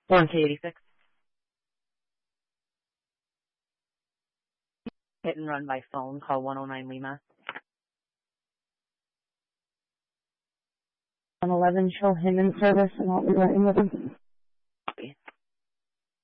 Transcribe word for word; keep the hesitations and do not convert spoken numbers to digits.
one K eighty-six. Hit and run by phone. Call one oh nine Lima. one eleven, show him in service and I'll be right in with him.